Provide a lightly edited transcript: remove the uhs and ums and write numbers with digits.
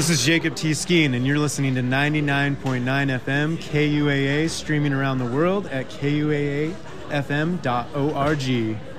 This is Jacob T. Skeen, and you're listening to 99.9 FM KUAA, streaming around the world at kuaafm.org.